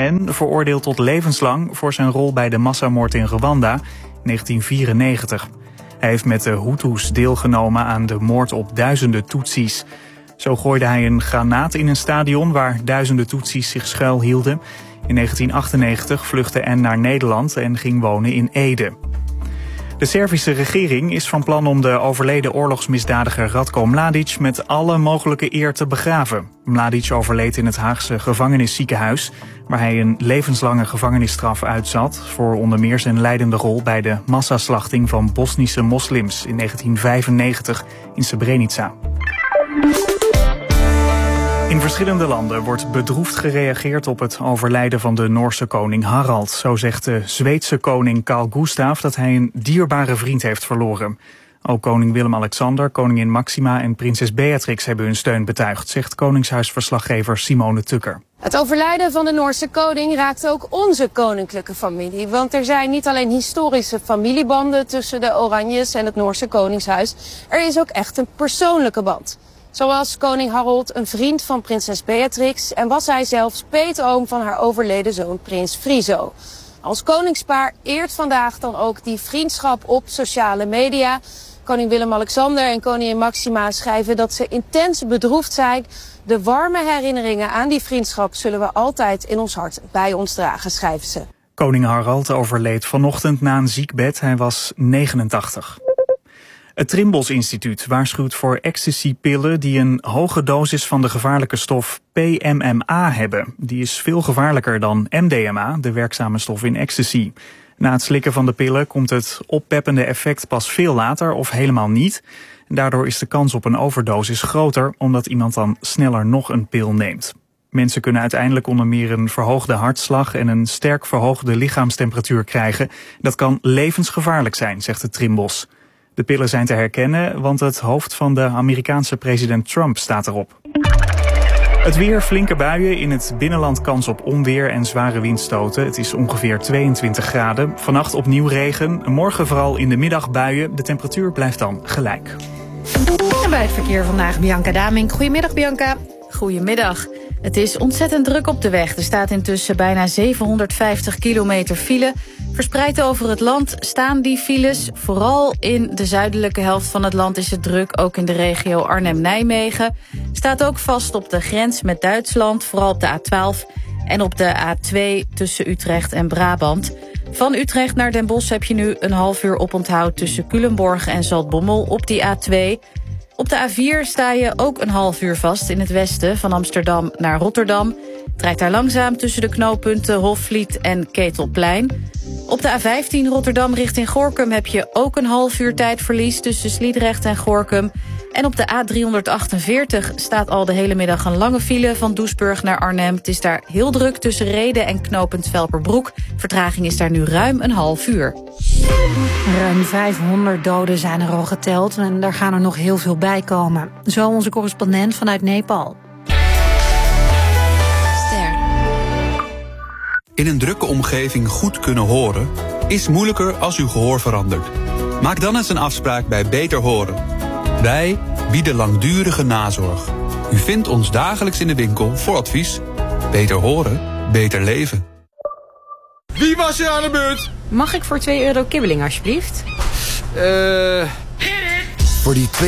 en veroordeeld tot levenslang voor zijn rol bij de massamoord in Rwanda in 1994. Hij heeft met de Hutus deelgenomen aan de moord op duizenden Tutsis. Zo gooide hij een granaat in een stadion waar duizenden Tutsis zich schuilhielden. In 1998 vluchtte N naar Nederland en ging wonen in Ede. De Servische regering is van plan om de overleden oorlogsmisdadiger Ratko Mladic met alle mogelijke eer te begraven. Mladic overleed in het Haagse gevangenisziekenhuis, waar hij een levenslange gevangenisstraf uitzat voor onder meer zijn leidende rol bij de massaslachting van Bosnische moslims in 1995 in Srebrenica. In verschillende landen wordt bedroefd gereageerd op het overlijden van de Noorse koning Harald. Zo zegt de Zweedse koning Carl Gustaf dat hij een dierbare vriend heeft verloren. Ook koning Willem-Alexander, koningin Maxima en prinses Beatrix hebben hun steun betuigd, zegt koningshuisverslaggever Simone Tukker. Het overlijden van de Noorse koning raakt ook onze koninklijke familie. Want er zijn niet alleen historische familiebanden tussen de Oranjes en het Noorse koningshuis. Er is ook echt een persoonlijke band. Zoals koning Harold een vriend van prinses Beatrix en was hij zelfs peetoom van haar overleden zoon prins Friso. Als koningspaar eert vandaag dan ook die vriendschap op sociale media. Koning Willem-Alexander en koningin Maxima schrijven dat ze intens bedroefd zijn. De warme herinneringen aan die vriendschap zullen we altijd in ons hart bij ons dragen, schrijven ze. Koning Harald overleed vanochtend na een ziekbed. Hij was 89. Het Trimbos Instituut waarschuwt voor ecstasypillen die een hoge dosis van de gevaarlijke stof PMMA hebben. Die is veel gevaarlijker dan MDMA, de werkzame stof in ecstasy. Na het slikken van de pillen komt het oppeppende effect pas veel later of helemaal niet. Daardoor is de kans op een overdosis groter, omdat iemand dan sneller nog een pil neemt. Mensen kunnen uiteindelijk onder meer een verhoogde hartslag en een sterk verhoogde lichaamstemperatuur krijgen. Dat kan levensgevaarlijk zijn, zegt het Trimbos. De pillen zijn te herkennen, want het hoofd van de Amerikaanse president Trump staat erop. Het weer, flinke buien, in het binnenland kans op onweer en zware windstoten. Het is ongeveer 22 graden. Vannacht opnieuw regen, morgen vooral in de middag buien. De temperatuur blijft dan gelijk. En bij het verkeer vandaag Bianca Damink. Goedemiddag Bianca. Goedemiddag. Het is ontzettend druk op de weg. Er staat intussen bijna 750 kilometer file. Verspreid over het land staan die files. Vooral in de zuidelijke helft van het land is het druk. Ook in de regio Arnhem-Nijmegen. Staat ook vast op de grens met Duitsland. Vooral op de A12 en op de A2 tussen Utrecht en Brabant. Van Utrecht naar Den Bosch heb je nu een half uur oponthoud tussen Culemborg en Zaltbommel op die A2. Op de A4 sta je ook een half uur vast in het westen van Amsterdam naar Rotterdam. Het rijdt daar langzaam tussen de knooppunten Hofvliet en Ketelplein. Op de A15 Rotterdam richting Gorinchem heb je ook een half uur tijdverlies tussen Sliedrecht en Gorinchem. En op de A348 staat al de hele middag een lange file van Doesburg naar Arnhem. Het is daar heel druk tussen Rheden en knooppunt Velperbroek. Vertraging is daar nu ruim een half uur. Ruim 500 doden zijn er al geteld en daar gaan er nog heel veel bij komen. Zo onze correspondent vanuit Nepal. In een drukke omgeving goed kunnen horen is moeilijker als uw gehoor verandert. Maak dan eens een afspraak bij Beter Horen. Wij bieden langdurige nazorg. U vindt ons dagelijks in de winkel voor advies. Beter horen, beter leven. Wie was er aan de beurt? Mag ik voor €2 kibbeling alsjeblieft? Voor die